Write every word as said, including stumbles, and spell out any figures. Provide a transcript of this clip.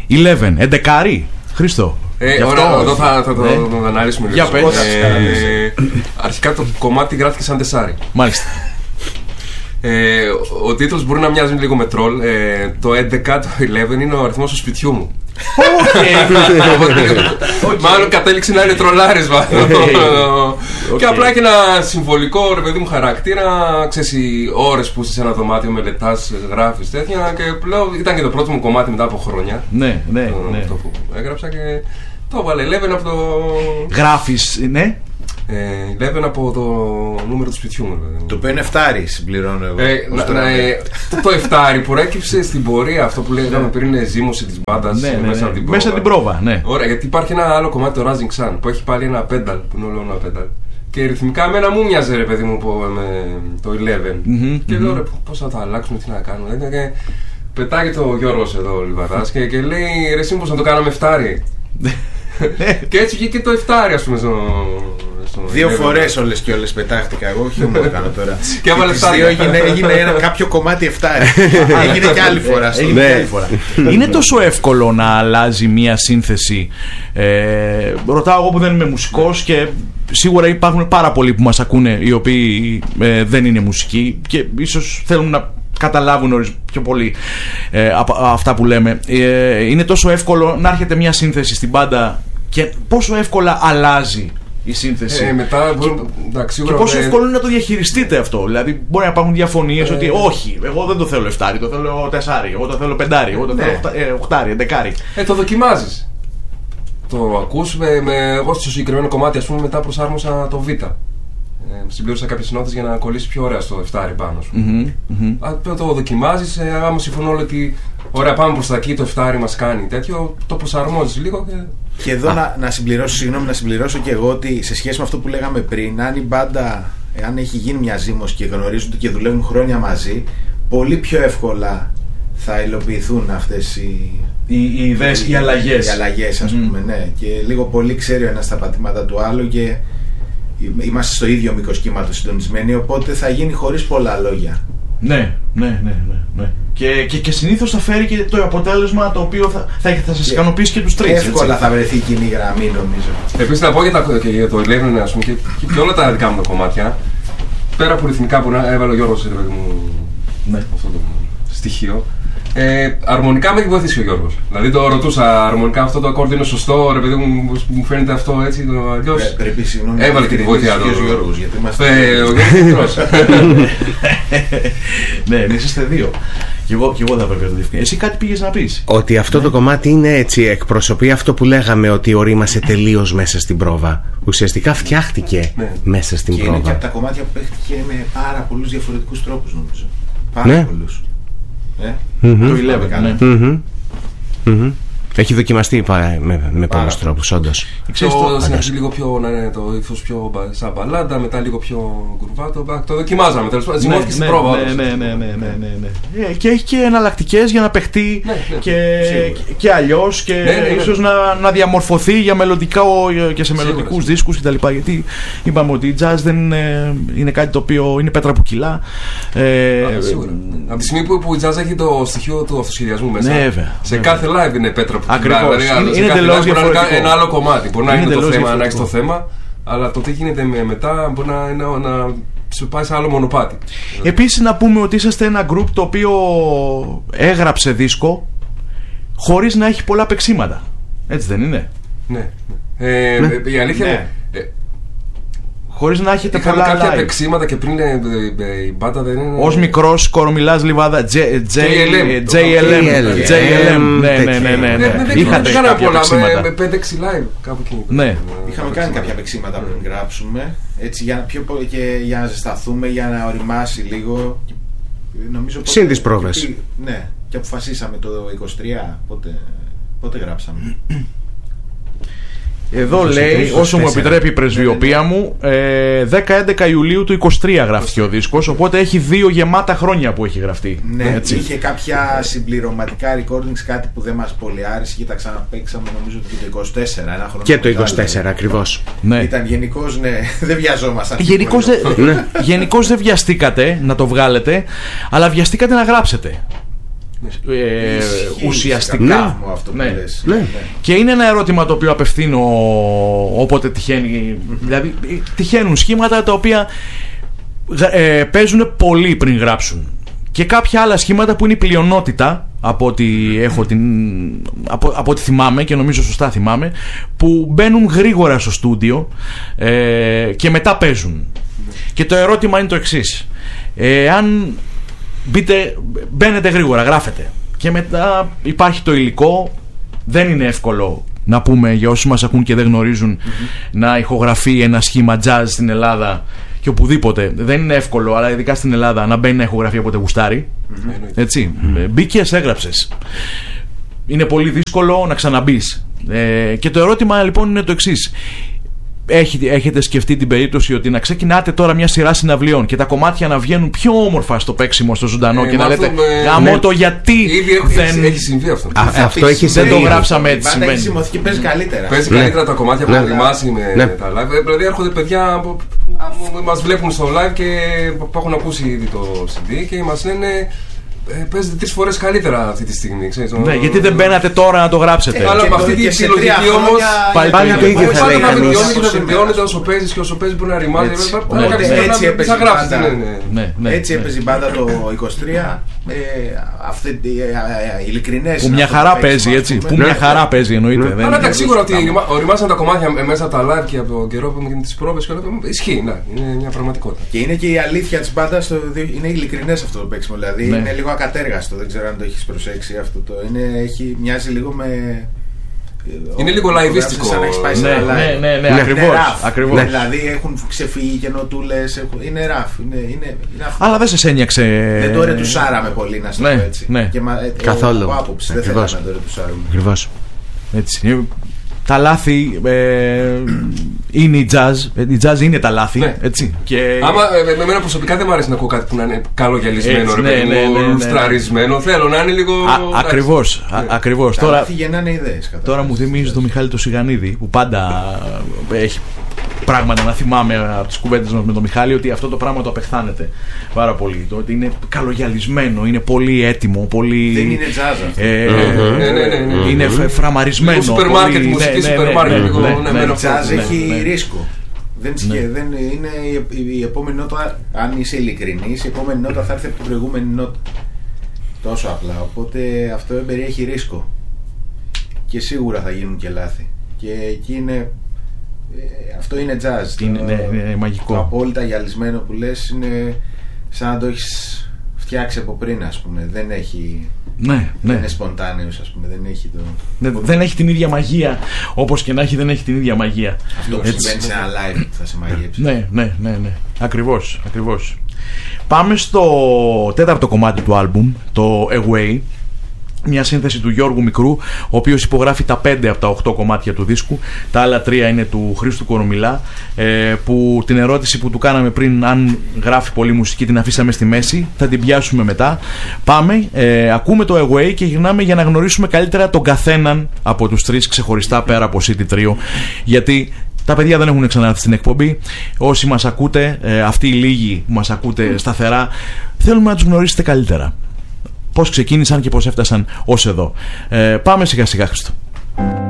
Eleven, εντεκάρι, Χρήστο. Ε, ωραία, εδώ θα, θα, ναι. το, το αναλύσουμε λίγο. Για πες. Ε, αρχικά το κομμάτι γράφτηκε σαν τεσάρι. Μάλιστα. Ε, ο τίτλος μπορεί να μοιάζει λίγο με τρόλ. Ε, το έντεκα, το eleven είναι ο αριθμός του σπιτιού μου. Okay. Μάλλον κατέληξε να είναι τρολάρισμα. Okay. Και απλά έχει ένα συμβολικό, ρε παιδί μου, χαρακτήρα. Ξέρεις, οι ώρες που είσαι σε ένα δωμάτιο μελετάς, γράφεις τέτοια. Και πλέον ήταν και το πρώτο μου κομμάτι μετά από χρόνια. Ναι, ναι, ναι. Αυτό που έγραψα και το έβαλε eleven από το... Γράφεις, ναι. Ε, eleven από το νούμερο του σπιτιού μου. Το οποίο είναι εφτάρι, συμπληρώνω εγώ. Ε, να, να, ε, το εφτάρι προέκυψε στην πορεία, αυτό που λέγαμε πριν, είναι ζήμωση της μπάντας, ναι, ναι, μέσα, ναι. από την πρόβα. μέσα την πρόβα. Ναι. Ωραία, γιατί υπάρχει ένα άλλο κομμάτι, το Rising Sun, που έχει πάλι ένα πένταλ, που είναι όλο ένα πένταλ. Και ρυθμικά εμένα μου μοιάζε, ρε παιδί μου, με το eleven. Mm-hmm, και mm-hmm. λέω, ρε, πώς θα το αλλάξουμε, τι να κάνουμε. Και πετάγει το Γιώργος εδώ, Λιβαδάς, και, και λέει, ρε, εσύ πώς να το κάναμε εφτάρι. Και έτσι βγήκε το εφτάρι, ας πούμε, στο... Δύο φορές όλες και όλες πετάχτηκα εγώ, χιούμορ κάνω τώρα. Και έβαλε εφτάρι. Έγινε, έγινε ένα, κάποιο κομμάτι εφτάρι. Έγινε και άλλη φορά. Είναι τόσο εύκολο να αλλάζει μία σύνθεση. Ε, ρωτάω εγώ που δεν είμαι μουσικός και σίγουρα υπάρχουν πάρα πολλοί που μας ακούνε οι οποίοι ε, δεν είναι μουσικοί και ίσως θέλουν να καταλάβουν πιο πολύ ε, από αυτά που λέμε. Ε, είναι τόσο εύκολο να έρχεται μια σύνθεση στην μπάντα και πόσο εύκολα αλλάζει η σύνθεση. Ε, μετά, και, εντάξει, και πόσο εύκολο είναι να το διαχειριστείτε αυτό. Δηλαδή, μπορεί να υπάρχουν διαφωνίες ε, ότι όχι, εγώ δεν το θέλω εφτάρι, το θέλω τεσάρι, εγώ το θέλω πεντάρι, εγώ το ναι. θέλω οχτάρι, εντεκάρι. Ε, το δοκιμάζεις. Το ακούς με, με, εγώ στο συγκεκριμένο κομμάτι, ας πούμε, μετά προσάρμοσα το Β. Ε, συμπλήρωσα κάποιες νότες για να κολλήσει πιο ωραία στο εφτάρι πάνω σου. Mm-hmm, mm-hmm. Το δοκιμάζεις, ε, άμα συμφωνώ ότι ωραία, πάμε προς τα εκεί, το εφτάρι μας κάνει τέτοιο, το προσαρμόζεις λίγο και... Και εδώ να, να συμπληρώσω, συγγνώμη, να συμπληρώσω και εγώ ότι σε σχέση με αυτό που λέγαμε πριν, αν η μπάντα, αν έχει γίνει μια ζήμωση και γνωρίζονται και δουλεύουν χρόνια μαζί, πολύ πιο εύκολα θα υλοποιηθούν αυτές οι, οι, οι ιδέες, οι, οι αλλαγές. Οι αλλαγές, ας mm. πούμε, ναι. Και λίγο πολύ ξέρει ο ένας τα πατήματα του άλλου και είμαστε στο ίδιο μήκος κύματος συντονισμένοι, οπότε θα γίνει χωρίς πολλά λόγια. Ναι, ναι, ναι, ναι, ναι. Και, και, και συνήθως θα φέρει και το αποτέλεσμα το οποίο θα, θα, θα σας ικανοποιήσει και τους τρεις. Εύκολα έτσι θα βρεθεί κοινή γραμμή, νομίζω. Επίσης να πω για, τα, και για το eleven, ας πούμε, και, και, και όλα τα δικά μου τα κομμάτια, πέρα από ρυθμικά που έβαλε ο Γιώργος, ρε παιδί μου, ναι, αυτό το στοιχείο. Ε, αρμονικά με έχει βοηθήσει ο Γιώργος. Δηλαδή το ρωτούσα, αρμονικά αυτό το ακόρδι είναι σωστό, ρε παιδί μου, μου φαίνεται αυτό έτσι, το αλλιώς. Ε, πρέπει συγγνώμη. Έβαλε και τη βοήθεια του. Ο Γιώργος, γιατί είμαστε. Ε, ο Γιώργος ναι, είσαστε δύο. Και εγώ, και εγώ θα πρέπει να το διευκρινίσω. Εσύ κάτι πήγες να πεις? Ότι αυτό ναι. το κομμάτι είναι έτσι, εκπροσωπεί αυτό που λέγαμε ότι ορίμασε τελείως μέσα στην πρόβα. Ουσιαστικά φτιάχτηκε ναι. μέσα στην και πρόβα. Είναι και από τα κομμάτια που παίχτηκε με πάρα πολλούς διαφορετικούς τρόπους, νομίζω. Πάρα ναι. πολλούς. Ε? Mm-hmm. Το eleven, ναι. Mm-hmm. Mm-hmm. Έχει δοκιμαστεί με, με, με πολλούς τρόπους, όντως. Το συνεχίζει λίγο πιο, να είναι το ύφος πιο σαν μπαλάντα, μετά λίγο πιο γκουρβάτο. Το δοκιμάζαμε, τέλος πάντων. Ζυμώθηκε στην πρόβα. Ναι, ναι, ναι, ναι, ναι, ναι. Και έχει και εναλλακτικές για να παιχτεί ναι, ναι, και, και, και αλλιώς και ναι, ναι, ναι. ίσως να, να διαμορφωθεί για μελωδικά και σε μελλοντικούς δίσκους κτλ. Γιατί είπαμε ότι η jazz δεν είναι, είναι κάτι το οποίο είναι πέτρα που κυλά. Ε, Α, σίγουρα. Από τη στιγμή που, που η jazz έχει το στοιχείο του αυτοσχεδιασμού μέσα, ναι, βέβαια, σε βέβαια. κάθε live είναι πέτρα που ακριβώς. Δηλαδή, είναι, είναι εντελώς διαφορετικό. Να είναι ένα άλλο κομμάτι. Μπορεί να είναι, είναι το θέμα, να έχει το θέμα, αλλά το τι γίνεται μετά μπορεί να, να, να σου πάει σε άλλο μονοπάτι. Επίσης να πούμε ότι είσαστε ένα group το οποίο έγραψε δίσκο χωρίς να έχει πολλά παίξίματα. Έτσι δεν είναι? Ναι. Ε, ναι. Η αλήθεια είναι. Χωρίς να έχετε είχαμε πολλά κάποια live. Παίξίματα και πριν η μπάντα δεν είναι. Ως μικρός κορομιλάς Λιβάδα τζέι ελ εμ. τζέι ελ εμ. Ναι, ναι, ναι, ναι. Είχατε κάποια παίξίματα. Με πέντε έξι live κάπου εκεί. Ναι. Είχαμε κάνει κάποια παίξίματα πριν γράψουμε. Έτσι για να, πιο, και για να ζεσταθούμε, για να οριμάσει λίγο. Συν τις πρόβες. Ναι. Και αποφασίσαμε το είκοσι τρία. Πότε, πότε γράψαμε? Εδώ λέει, όσο μου επιτρέπει η πρεσβειοποία μου, ε, δέκα έντεκα Ιουλίου του είκοσι τρία γράφτηκε ο δίσκος, οπότε έχει δύο γεμάτα χρόνια που έχει γραφτεί. Ναι, έτσι. Είχε κάποια συμπληρωματικά recordings, κάτι που δεν μας πολύ άρεσε και τα ξαναπαίξαμε νομίζω και το είκοσι τέσσερα. Ένα χρόνο και το είκοσι τέσσερα ακριβώς. Ναι. Ήταν γενικώς, ναι, δεν βιαζόμασταν. Γενικώς δε, γενικώς δεν βιαστήκατε να το βγάλετε, αλλά βιαστήκατε να γράψετε. ε, Ισχύει, ουσιαστικά. Ναι. Αυτό που ναι. λες. Ναι. Ναι. Και είναι ένα ερώτημα το οποίο απευθύνω όποτε τυχαίνει. Δηλαδή, τυχαίνουν σχήματα τα οποία ε, παίζουν πολύ πριν γράψουν. Και κάποια άλλα σχήματα που είναι η πλειονότητα από ό,τι, έχω την, από, από ό,τι θυμάμαι και νομίζω σωστά θυμάμαι, που μπαίνουν γρήγορα στο στούντιο ε, και μετά παίζουν. Και το ερώτημα είναι το εξής. Ε, αν μπείτε, μπαίνετε γρήγορα, γράφετε και μετά υπάρχει το υλικό, δεν είναι εύκολο να πούμε για όσους μας ακούν και δεν γνωρίζουν mm-hmm. να ηχογραφεί ένα σχήμα jazz στην Ελλάδα και οπουδήποτε. Δεν είναι εύκολο, αλλά ειδικά στην Ελλάδα, να μπαίνει να ηχογραφεί όποτε γουστάρει. Mm-hmm. Έτσι. Mm-hmm. Μπήκες, έγραψες. Είναι πολύ δύσκολο να ξαναμπείς. Ε, και το ερώτημα λοιπόν είναι το εξής. Έχετε, έχετε σκεφτεί την περίπτωση ότι να ξεκινάτε τώρα μια σειρά συναυλιών και τα κομμάτια να βγαίνουν πιο όμορφα στο παίξιμο, στο ζωντανό ε, και να λέτε γαμώ ναι. το γιατί ήδη δεν... έχει συμβεί αυτό. Α, αυτό έχει δεν το γράψαμε έτσι. Πάντα έχει συμμοθεί και παίζει καλύτερα. Παίζει ναι. καλύτερα τα κομμάτια που ναι. έχουν ετοιμάσει με ναι. τα live. Δηλαδή έρχονται παιδιά που μας βλέπουν στο live και που έχουν ακούσει ήδη το σι ντι και μας λένε Ε, παίζετε τρεις φορές καλύτερα αυτή τη στιγμή. Ξέρεις, ναι, ο... γιατί δεν μπαίνατε τώρα να το γράψετε. Ε, αλλά με αυτή τη λογική όμως. Πάλι το ίδιο θα λέει κανείς. Και θα βελτιώνεται όσο παίζεις και όσο παίζεις μπορεί να ρημάζει. Έτσι έπαιζε η μπάντα το είκοσι τρία. Ειλικρινές. Που μια χαρά παίζει, έτσι. Που μια χαρά παίζει, εννοείται. Αλλά εντάξει, σίγουρα ότι οριμάσαν τα κομμάτια μέσα από τα live και από τον καιρό που με τις πρόβες και όλα αυτά. Ισχύει, είναι μια πραγματικότητα. Και είναι και η αλήθεια της μπάντας, είναι ειλικρινές αυτό το παίξιμο. Δηλαδή είναι λίγο ακατέργαστο, δεν ξέρω αν το έχεις προσέξει αυτό το. Είναι, έχει, μοιάζει λίγο με. Είναι λίγο λαϊβίστικο. Σαν να έχεις πάει σε ναι, ένα live. ναι, ναι, ναι, ναι, ακριβώς, ακριβώς. Ναι, δηλαδή έχουν ξεφύγει καινοτούλες, είναι ραφ. Είναι, είναι, είναι αλλά δεν σε ένιαξε. Δεν το ρετουσάραμε πολύ, να σου ναι, πω έτσι. Ναι. Και, ε, καθόλου. Από άποψη, δεν θέλαμε να το ρετουσάρουμε. Ακριβώς. Έτσι. Τα λάθη ε, είναι η jazz. Η jazz είναι τα λάθη. Ναι. Έτσι. Και... Άμα με εμένα προσωπικά δεν μου αρέσει να ακούω κάτι που να είναι καλογιαλισμένο, έτσι, ρε, ναι, ναι, ναι, ναι, λουστραρισμένο. Θέλω να είναι λίγο. Ακριβώς. Ναι. Ακριβώς. Τα λάθη γεννάνε ιδέες. Τώρα μου θυμίζει το Μιχάλη το Σιγανίδη που πάντα έχει πράγματα να θυμάμαι από τις κουβέντες μας με τον Μιχάλη, ότι αυτό το πράγμα το απεχθάνεται πάρα πολύ. Το ότι είναι καλογιαλισμένο, είναι πολύ έτοιμο, πολύ. Δεν είναι jazz αυτό. Ε, mm-hmm. ναι, ναι, ναι, ναι. Είναι φραμαρισμένο. Σούπερ μάρκετ, μουσική σούπερ μάρκετ. Η jazz έχει ρίσκο. Δεν, ναι. δεν είναι η, η επόμενη νότα, αν είσαι ειλικρινής, η επόμενη νότα θα έρθει από την προηγούμενη νότα. Τόσο απλά. Οπότε αυτό περιέχει ρίσκο. Και σίγουρα θα γίνουν και λάθη. Και εκεί είναι. Ε, αυτό είναι jazz. Είναι, το, ναι, είναι μαγικό. Το απόλυτα γυαλισμένο που λες είναι σαν να το έχεις φτιάξει από πριν, ας πούμε. Δεν έχει. Ναι, ναι. Δεν είναι σποντάνεος, ας πούμε. Δεν έχει, το... ναι, δεν έχει την ίδια μαγεία. Όπως και να έχει, δεν έχει την ίδια μαγεία. Αυτό που συμβαίνει σε ένα live θα σε μαγείψει. Ναι, ναι, ναι, ναι. Ακριβώς, ακριβώς. Πάμε στο τέταρτο κομμάτι του άλμπουμ, το Away. Μια σύνθεση του Γιώργου Μικρού, ο οποίος υπογράφει τα πέντε από τα οκτώ κομμάτια του δίσκου. Τα άλλα τρία είναι του Χρήστου Κορομιλά, ε, που την ερώτηση που του κάναμε πριν, αν γράφει πολύ μουσική, την αφήσαμε στη μέση. Θα την πιάσουμε μετά. Πάμε, ε, ακούμε το Away και γυρνάμε για να γνωρίσουμε καλύτερα τον καθέναν από τους τρεις ξεχωριστά, πέρα από City Trio. Γιατί τα παιδιά δεν έχουν ξανάρθει στην εκπομπή. Όσοι μας ακούτε, ε, αυτοί οι λίγοι που μας ακούτε σταθερά, θέλουμε να τους γνωρίσετε καλύτερα. Πώς ξεκίνησαν και πώς έφτασαν ως εδώ. Ε, πάμε σιγά σιγά, Χριστό.